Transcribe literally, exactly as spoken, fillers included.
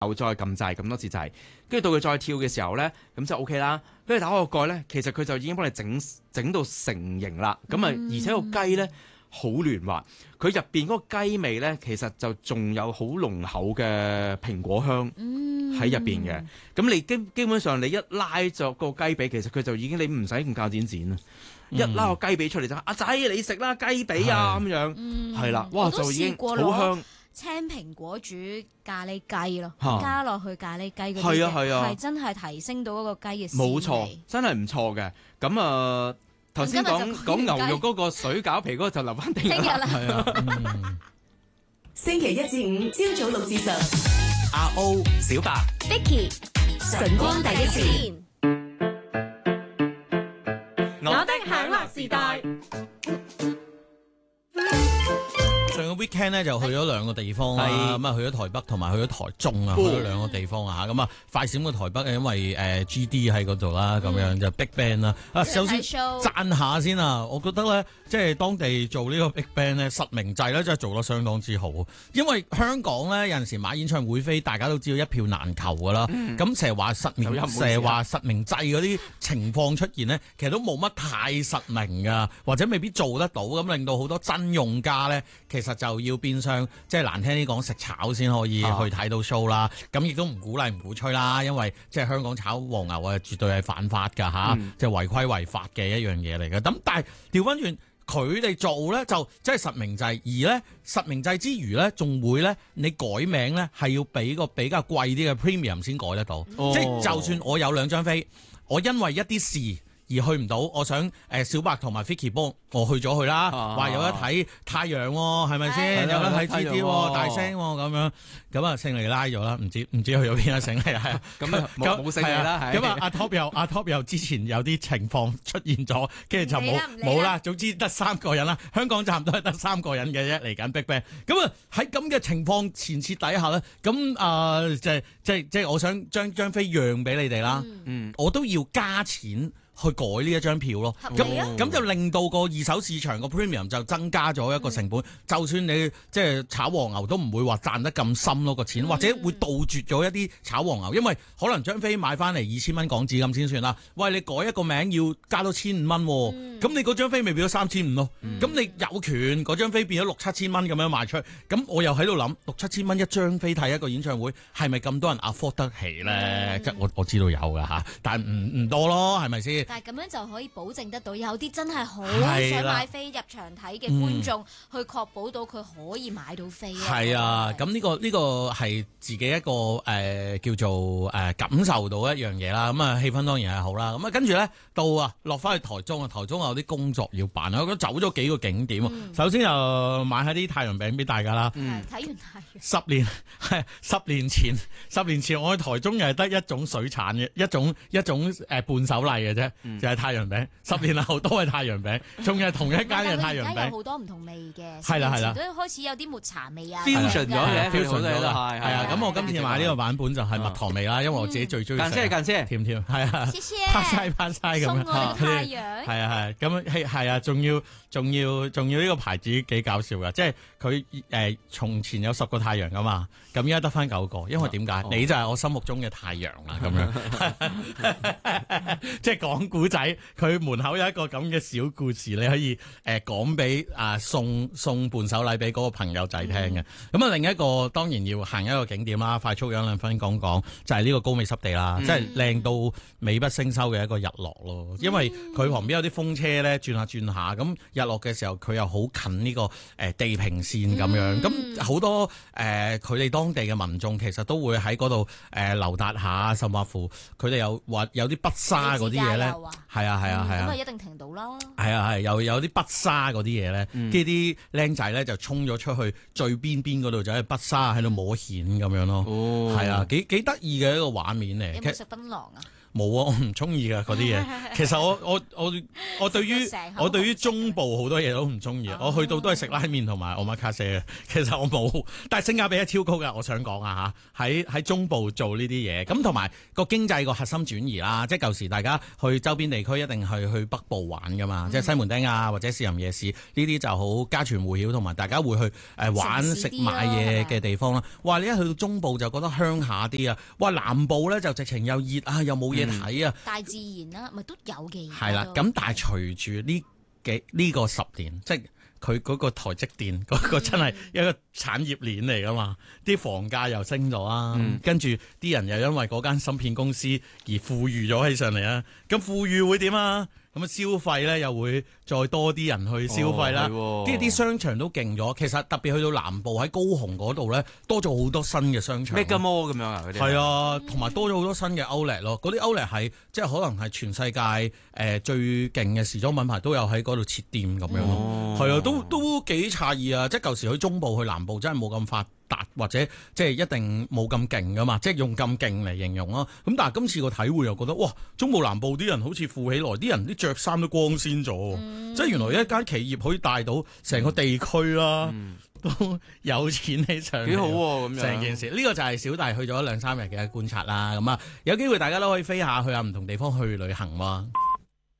又再撳掣咁多次掣，跟住到佢再跳嘅時候咧，咁就 O K 啦。跟住打開個蓋咧，其實佢就已經幫你整整到成型啦。咁啊、嗯，而且個雞咧好嫩滑，佢入邊嗰個雞味咧，其實就仲有好濃厚嘅蘋果香喺入邊嘅。咁、嗯、你基基本上你一拉咗個雞髀，其實佢就已經你唔使咁較剪剪啦。嗯、一拉個雞髀出嚟就阿仔你食啦雞髀啊咁樣，係啦、嗯，哇就已經好香。 青蘋果煮咖喱雞咯，啊、加落去咖喱雞嗰啲係啊係啊， 係真係提升到嗰個雞嘅鮮味。 冇錯，真係唔錯嘅。咁啊，頭先講講牛肉嗰個水餃皮嗰個就留翻聽日啦。係啊，嗯、 星期一至五朝早六至十， 阿 O 小白 Vicky 晨光第一線， 我的享樂時代。 上個 weekend 咧就去咗兩個地方啦，咁啊去咗台北同埋去咗台中啊，去咗兩個地方啊嚇，咁啊快閃嘅台北因為誒 G D 喺嗰度啦，咁樣就 Big Bang 啦。啊，首先讚下先啊，我覺得咧即係當地做呢個 Big Bang 咧實名制咧真係做得相當之好，因為香港咧有陣時買演唱會飛，大家都知道一票難求噶啦，咁成日話實名，成日話實名制嗰啲情況出現咧，其實都冇乜太實名噶，或者未必做得到，咁令到好多真用家咧其實就要變相即係難聽啲講食炒先可以去睇到 show 啦，咁亦都唔鼓勵唔鼓吹啦，因為即係香港炒黃牛啊，絕對係犯法㗎嚇，即係違規違法嘅一樣嘢嚟嘅。咁但係調翻轉佢哋做咧就即係實名制，而咧實名制之餘咧仲會咧你改名咧係要俾個比較貴啲嘅 premium 先改得到，哦、即係就算我有兩張飛，我因為一啲事而去唔到，我想誒小白同埋 Vicky 幫我去咗去啦，話、啊、有得睇太陽喎，係咪先？有得睇 G D 喎，大聲喎咁樣，咁啊勝利拉咗啦，唔知唔知去咗邊啊勝利係，咁啊冇冇勝利啦，咁啊阿 Top 又阿 Top 又之前有啲情況出現咗，跟住就冇冇啦，總之得三個人啦，香港站都係得三個人嘅啫，嚟緊 Big Bang，咁啊喺咁嘅情況前設底下咧，咁啊、呃、即係即係即係我想將張飛讓俾你哋啦，嗯，我都要加錢去改呢一張票咯，咁咁、啊、就令到個二手市場個 premium 就增加咗一個成本，嗯、就算你即係炒黃牛都唔會話賺得咁深咯個錢，嗯、或者會杜絕咗一啲炒黃牛，因為可能張飛買翻嚟二千蚊港紙咁先算啦。喂，你改一個名要加多千五蚊，咁、嗯、你嗰張飛咪變咗三千五咯？咁、嗯、你有權嗰張飛變咗六七千蚊咁樣賣出去，咁我又喺度諗六七千蚊一張飛睇一個演唱會係咪咁多人 afford 得起咧？即係、嗯、我我知道有㗎嚇，但係唔唔多咯，係咪先？ 但係咁樣就可以保證得到有啲真係好想買飛入場睇嘅觀眾，嗯、去確保到佢可以買到飛。係啊，咁呢、呢個呢、呢個係自己一個誒、呃、叫做誒、呃、感受到一樣嘢啦。咁啊氣氛當然係好啦。咁啊跟住咧到啊落翻去台中啊，台中有啲工作要辦啊，我走咗幾個景點。嗯、首先又買下啲太陽餅俾大家啦。睇、 嗯、完太陽。 十年係十年前，十年前我去台中又係得一種水產嘅一種一種誒伴手禮嘅啫。嗯就係太陽餅，十年後都係太陽餅，仲係同一間嘅太陽餅。而家有好多唔同味嘅， 係啦係啦， 都開始有啲抹茶味啊 ，fusion 咗嘅 ，fusion 咗啦，係啊。咁我今次買呢個版本就係蜜糖味啦，因為我自己最中意食。間車間車，甜甜，係啊，拍晒拍晒咁樣。 送我哋太陽。 係啊係，咁係係啊，仲要仲要仲要呢個牌子幾搞笑㗎，即係佢誒從前有十個太陽㗎嘛，咁而家得翻九個，因為點解？你就係我心目中嘅太陽啦，咁樣，即係講古仔，佢門口有一個咁嘅小故事，你可以誒講俾啊送送伴手禮俾嗰個朋友仔聽嘅。咁啊、嗯，另一個當然要行一個景點啦，快速兩兩分講講，就係、是、呢個高美濕地啦，嗯、即係靚到美不勝收嘅一個日落咯。因為佢旁邊有啲風車咧轉下轉下，咁日落嘅時候佢又好近呢個誒地平線咁樣，咁好、嗯、多誒佢哋當地嘅民眾其實都會喺嗰度誒留達下，甚至乎佢哋有話有啲筆沙嗰啲嘢咧。係啊係啊係啊，咁啊、嗯、一定停到啦。係啊係，又有啲筆沙嗰啲嘢咧，跟住啲僆仔咧就衝咗出去最邊邊嗰度，就喺筆沙喺度摸蜆咁樣咯。哦，係啊，幾幾得意嘅一個畫面嚟。 有冇食檳榔啊？ 冇啊，我唔中意噶嗰啲嘢。其實我我我我對於我對於中部好多嘢都唔中意。我去到都係食拉麵同埋奧馬卡西嘅。其實我冇，但係性價比係超高噶。我想講啊嚇，喺喺中部做呢啲嘢，咁同埋個經濟個核心轉移啦。即係舊時大家去周邊地區一定係去北部玩噶嘛，嗯、即係西門町啊或者士林夜市呢啲就好家傳戶曉，同埋大家會去誒玩食買嘢嘅地方啦。哇！你一去到中部就覺得鄉下啲啊，哇！南部咧就直情又熱啊，又冇嘢睇啊， 大自然啦，咪都有嘅。 係啦，咁但係隨住呢幾呢個十年，即係佢嗰個台積電嗰個真係一個產業鏈嚟噶嘛，啲、嗯、房價又升咗啊，嗯、跟住啲人又因為嗰間芯片公司而富裕咗起上嚟啊，咁富裕會點啊？咁啊消費咧又會再多啲人去消費啦，跟住啲商場都勁咗。其實特別去到南部喺高雄嗰度咧，多咗好多新嘅商場。 Mega Mall 咁樣啊？嗰啲係啊， 同埋多咗好多新嘅 Outlet 咯。嗰啲 Outlet 係即係可能係全世界誒、呃、最勁嘅時裝品牌都有喺嗰度設店咁樣咯。係、哦、啊，都都幾詫異啊！即係舊時去中部去南部真係冇咁發達，或者即係一定冇咁勁噶嘛，即係用咁勁嚟形容咯。咁但係今次個體會又覺得哇，中部南部啲人好似富起來，啲人啲着衫都光鮮咗，嗯、即係原來一間企業可以帶到成個地區啦，嗯、都有錢起上嚟， 幾好喎咁樣成件事。呢、呢個就係小弟去咗兩三日嘅觀察啦。咁啊，有機會大家都可以飛下去下唔同地方去旅行喎。